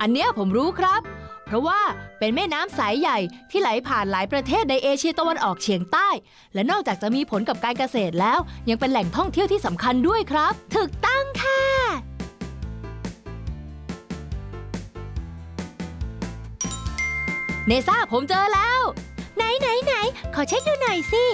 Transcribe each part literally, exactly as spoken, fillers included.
อันเนี้ยผมรู้ครับเพราะว่าเป็นแม่น้ำสายใหญ่ที่ไหลผ่านหลายประเทศในเอเชียตะวันออกเฉียงใต้และนอกจากจะมีผลกับการเกษตรแล้วยังเป็นแหล่งท่องเที่ยวที่สำคัญด้วยครับถูกต้องค่ะเนซ่าผมเจอแล้วไหนไหนไหนขอเช็คดูหน่อยสิ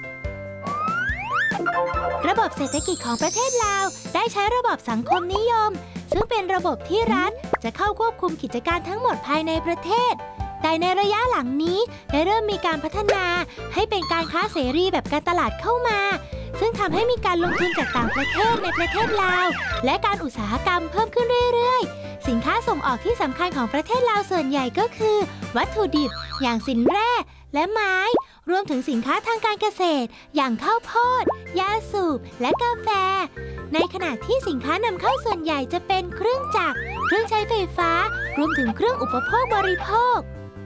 ระบบเศรษฐกิจของประเทศลาวได้ใช้ระบบสังคมนิยมซึ่งเป็นระบบที่รัฐจะเข้าควบคุมกิจการทั้งหมดภายในประเทศแต่ในระยะหลังนี้ได้เริ่มมีการพัฒนาให้เป็นการค้าเสรีแบบการตลาดเข้ามาซึ่งทำให้มีการลงทุนจากต่างประเทศในประเทศลาวและการอุตสาหกรรมเพิ่มขึ้นเรื่อยๆสินค้าส่งออกที่สำคัญของประเทศลาวส่วนใหญ่ก็คือวัตถุดิบอย่างสินแร่และไม้รวมถึงสินค้าทางการเกษตรอย่างข้าวโพดยาสูบและกาแฟในขณะที่สินค้านำเข้าส่วนใหญ่จะเป็นเครื่องจักรเครื่องใช้ไฟฟ้ารวมถึงเครื่องอุปโภคบริโภค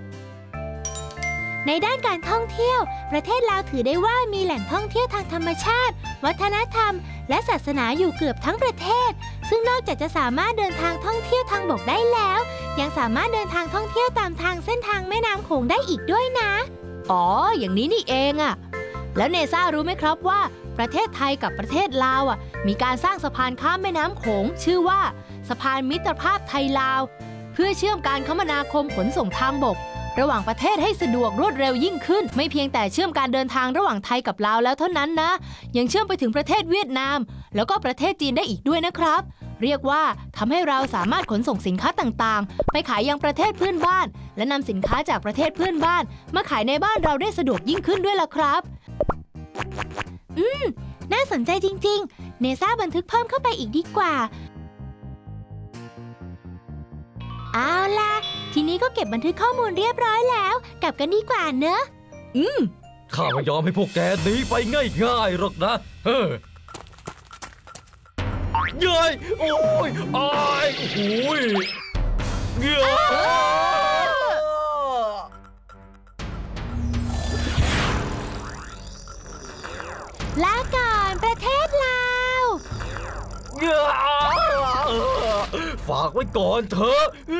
ในด้านการท่องเที่ยวประเทศลาวถือได้ว่ามีแหล่งท่องเที่ยวทางธรรมชาติวัฒนธรรมและศาสนาอยู่เกือบทั้งประเทศซึ่งนอกจากจะสามารถเดินทางท่องเที่ยวทางบกได้แล้วยังสามารถเดินทางท่องเที่ยวตามทางเส้นทางแม่น้ำโขงได้อีกด้วยนะอ๋ออย่างนี้นี่เองอะแล้วเนซ่ารู้ไหมครับว่าประเทศไทยกับประเทศลาวอ่ะมีการสร้างสะพานข้ามแม่น้ำโขงชื่อว่าสะพานมิตรภาพไทยลาวเพื่อเชื่อมการคมนาคมขนส่งทางบกระหว่างประเทศให้สะดวกรวดเร็วยิ่งขึ้นไม่เพียงแต่เชื่อมการเดินทางระหว่างไทยกับลาวแล้วเท่านั้นนะยังเชื่อมไปถึงประเทศเวียดนามแล้วก็ประเทศจีนได้อีกด้วยนะครับเรียกว่าทำให้เราสามารถขนส่งสินค้าต่างๆไปขายยังประเทศเพื่อนบ้านและนำสินค้าจากประเทศเพื่อนบ้านมาขายในบ้านเราได้สะดวกยิ่งขึ้นด้วยล่ะครับอืมน่าสนใจจริงๆเนซ่าบันทึกเพิ่มเข้าไปอีกดีกว่าเอาล่ะทีนี้ก็เก็บบันทึกข้อมูลเรียบร้อยแล้วกลับกันดีกว่าเนอะอืมข้าไม่ยอมให้พวกแกหนีไปง่ายๆหรอกนะเฮ้ยเย้ยโอ้ยอายโอ้ยเย้ยลาก่อนประเทศลาวฝากไว้ก่อนเถอะเ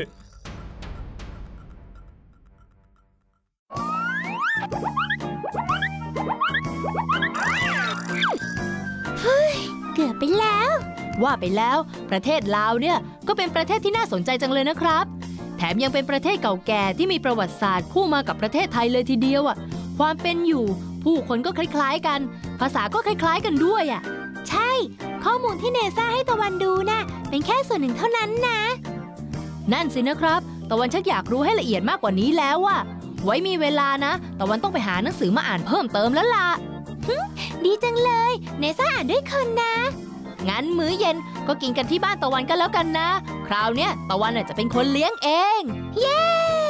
ฮ้ยเกือบไปแล้วว่าไปแล้วประเทศลาวเนี่ยก็เป็นประเทศที่น่าสนใจจังเลยนะครับแถมยังเป็นประเทศเก่าแก่ที่มีประวัติศาสตร์คู่มากับประเทศไทยเลยทีเดียวอ่ะความเป็นอยู่ผู้คนก็คล้ายๆกันภาษาก็คล้ายๆกันด้วยอ่ะใช่ข้อมูลที่เนซ่าให้ตะวันดูน่ะเป็นแค่ส่วนหนึ่งเท่านั้นนะนั่นสินะครับตะวันชักอยากรู้ให้ละเอียดมากกว่านี้แล้วอ่ะไว้มีเวลานะตะวันต้องไปหาหนังสือมาอ่านเพิ่มเติมแล้วล่ะดีจังเลยเนซ่าอ่านด้วยคนนะงั้นมื้อเย็นก็กินกันที่บ้านตะวันกันแล้วกันนะคราวเนี้ยตะวันจะเป็นคนเลี้ยงเองเย้